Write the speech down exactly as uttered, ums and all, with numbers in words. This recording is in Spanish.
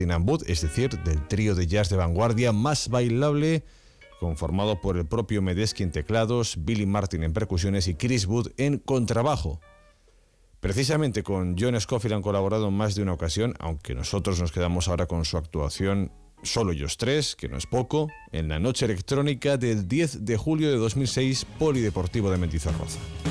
and Wood, es decir, del trío de jazz de vanguardia más bailable, conformado por el propio Medeski en teclados, Billy Martin en percusiones y Chris Wood en contrabajo. Precisamente con John Scofield han colaborado en más de una ocasión, aunque nosotros nos quedamos ahora con su actuación, solo ellos tres, que no es poco, en la noche electrónica del diez de julio de dos mil seis, Polideportivo de Mendizorroza.